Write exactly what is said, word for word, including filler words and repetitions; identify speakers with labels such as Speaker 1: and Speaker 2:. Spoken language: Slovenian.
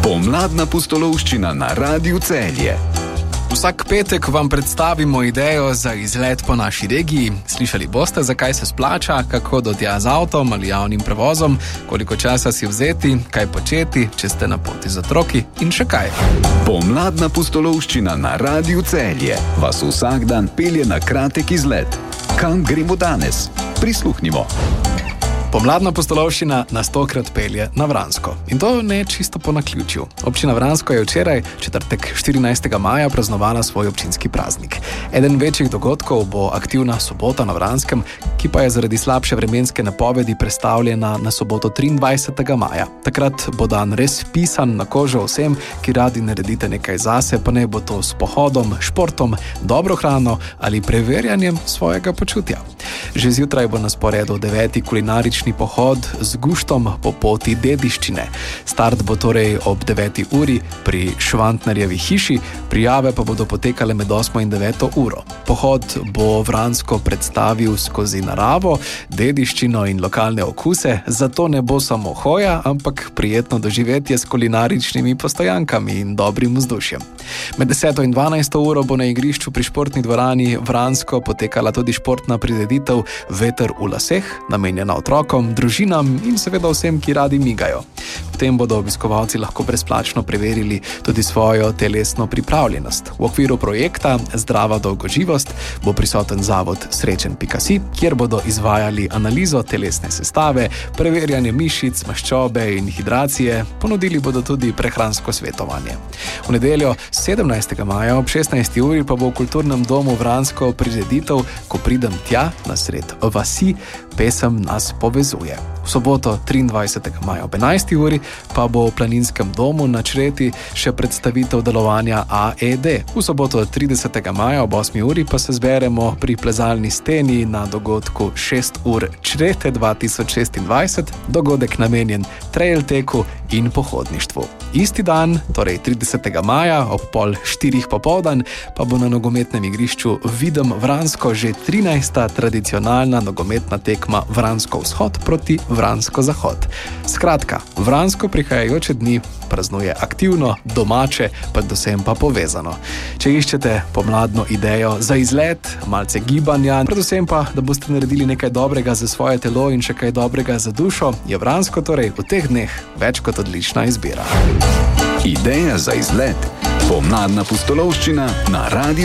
Speaker 1: Pomladna pustolovščina na Radiu Celje.
Speaker 2: Vsak petek vam predstavimo idejo za izlet po naši regiji. Slišali boste, zakaj se splača, kako do tja z avtom ali javnim prevozom, koliko časa si vzeti, kaj početi, če ste na poti z otroki in še kaj.
Speaker 1: Pomladna pustolovščina na Radiu Celje vas vsak dan pelje na kratek izlet. Kam gremo danes? Prisluhnimo.
Speaker 2: Pomladna pustolovščina nas tokrat pelje na Vransko. In to ne čisto po naključju. Občina Vransko je včeraj, četrtek štirinajstega maja, praznovala svoj občinski praznik. Eden večjih dogodkov bo aktivna sobota na Vranskem, ki pa je zaradi slabše vremenske napovedi prestavljena na soboto triindvajsetega maja. Takrat bo dan res pisan na kožo vsem, ki radi naredite nekaj zase, pa ne bo to s pohodom, športom, dobro hrano ali preverjanjem svojega počutja. Že zjutraj bo na sporedu deveti kulinarični pohod z guštom po poti dediščine. Start bo torej ob deveti uri pri Švantnerjevi hiši, prijave pa bodo potekale med osmo in deveto uro. Pohod bo Vransko predstavil skozi naravo, dediščino in lokalne okuse, zato ne bo samo hoja, ampak prijetno doživetje s kulinaričnimi postojankami in dobrim vzdušjem. Med deseto in dvanajsto uro bo na igrišču pri športni dvorani Vransko potekala tudi športna prireditev Veter v laseh, namenjena otrokom, družinam in seveda vsem, ki radi migajo. V tem bodo obiskovalci lahko brezplačno preverili tudi svojo telesno pripravljenost. V okviru projekta Zdrava dolgoživost bo prisoten zavod Srečen pika si, kjer bodo izvajali analizo telesne sestave, preverjanje mišic, maščobe in hidracije, ponudili bodo tudi prehransko svetovanje. V nedeljo sedemnajstega maja ob šestnajsti uri pa bo v Kulturnem domu Vransko prireditev Ko pridem tja, nasred vasi, pesem nas povezuje. V soboto triindvajsetega maja ob enajsti uri pa bo v Planinskem domu na Čreti še predstavitev delovanja A E D. V soboto tridesetega maja ob osmi uri pa se zberemo pri plezalni steni na dogodku šest ur Črete dva tisoč šestindvajset, dogodek namenjen trail teku in pohodništvu. Isti dan, torej tridesetega maja ob pol štirih popoldan, pa bo na nogometnem igrišču Videm Vransko že trinajsta tradicionalna nogometna tekma Vransko vzhod proti Vransko zahod. Skratka, Vransko prihajajoče dni praznuje aktivno, domače, predvsem pa povezano. Če iščete pomladno idejo za izlet, malce gibanja, predvsem pa, da boste naredili nekaj dobrega za svoje telo in še kaj dobrega za dušo, je Vransko torej v teh dneh več kot odlična izbira.
Speaker 1: Ideja za izlet. Pomladna pustolovščina na Radiu